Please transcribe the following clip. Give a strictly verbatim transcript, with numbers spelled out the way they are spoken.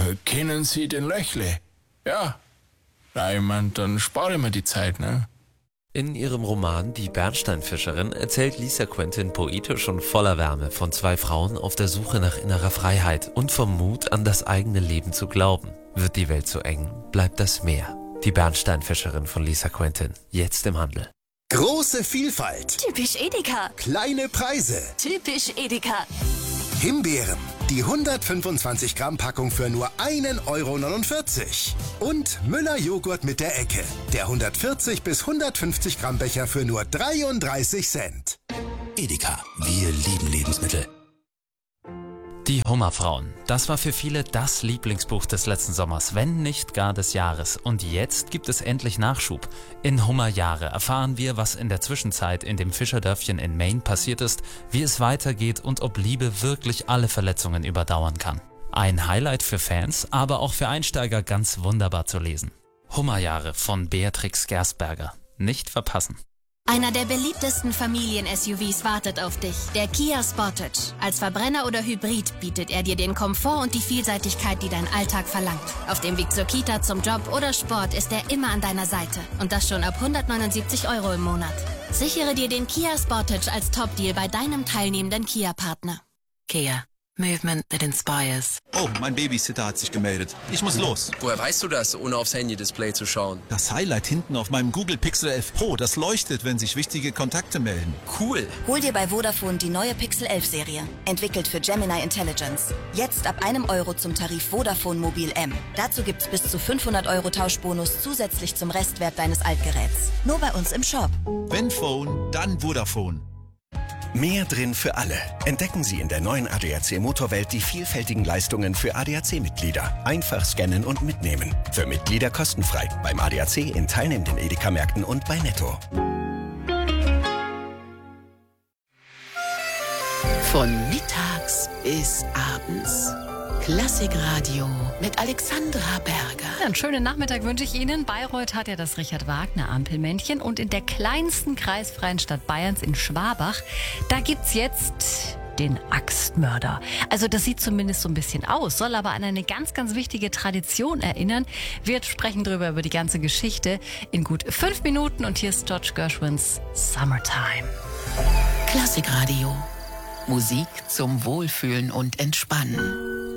äh, kennen Sie den Löchle? Ja. Na, ich mein, dann spare ich mir die Zeit, ne? In ihrem Roman Die Bernsteinfischerin erzählt Lisa Quentin poetisch und voller Wärme von zwei Frauen auf der Suche nach innerer Freiheit und vom Mut, an das eigene Leben zu glauben. Wird die Welt zu eng, bleibt das Meer. Die Bernsteinfischerin von Lisa Quentin, jetzt im Handel. Große Vielfalt. Typisch Edeka. Kleine Preise. Typisch Edeka. Himbeeren. Die hundertfünfundzwanzig Gramm Packung für nur ein Euro neunundvierzig. Und Müller Joghurt mit der Ecke. Der hundertvierzig bis hundertfünfzig Gramm Becher für nur dreiunddreißig Cent. Edeka, wir lieben Lebensmittel. Die Hummerfrauen. Das war für viele das Lieblingsbuch des letzten Sommers, wenn nicht gar des Jahres. Und jetzt gibt es endlich Nachschub. In Hummerjahre erfahren wir, was in der Zwischenzeit in dem Fischerdörfchen in Maine passiert ist, wie es weitergeht und ob Liebe wirklich alle Verletzungen überdauern kann. Ein Highlight für Fans, aber auch für Einsteiger ganz wunderbar zu lesen. Hummerjahre von Beatrix Gersberger. Nicht verpassen. Einer der beliebtesten Familien-S U Vs wartet auf dich, der Kia Sportage. Als Verbrenner oder Hybrid bietet er dir den Komfort und die Vielseitigkeit, die dein Alltag verlangt. Auf dem Weg zur Kita, zum Job oder Sport ist er immer an deiner Seite. Und das schon ab hundertneunundsiebzig Euro im Monat. Sichere dir den Kia Sportage als Top-Deal bei deinem teilnehmenden Kia-Partner. Kia. Movement that inspires. Oh, mein Babysitter hat sich gemeldet. Ich muss los. Woher weißt du das, ohne aufs Handy-Display zu schauen? Das Highlight hinten auf meinem Google Pixel elf Pro, das leuchtet, wenn sich wichtige Kontakte melden. Cool. Hol dir bei Vodafone die neue Pixel elf Serie. Entwickelt für Gemini Intelligence. Jetzt ab einem Euro zum Tarif Vodafone Mobil M. Dazu gibt's bis zu fünfhundert Euro Tauschbonus zusätzlich zum Restwert deines Altgeräts. Nur bei uns im Shop. Wenn Phone, dann Vodafone. Mehr drin für alle. Entdecken Sie in der neuen A D A C Motorwelt die vielfältigen Leistungen für A D A C-Mitglieder. Einfach scannen und mitnehmen. Für Mitglieder kostenfrei. Beim A D A C in teilnehmenden Edeka-Märkten und bei Netto. Von mittags bis abends. Klassikradio mit Alexandra Berger. Ja, einen schönen Nachmittag wünsche ich Ihnen. Bayreuth hat ja das Richard-Wagner-Ampelmännchen und in der kleinsten kreisfreien Stadt Bayerns in Schwabach, da gibt's jetzt den Axtmörder. Also das sieht zumindest so ein bisschen aus, soll aber an eine ganz, ganz wichtige Tradition erinnern. Wir sprechen drüber über die ganze Geschichte in gut fünf Minuten und hier ist George Gershwins Summertime. Klassikradio. Musik zum Wohlfühlen und Entspannen.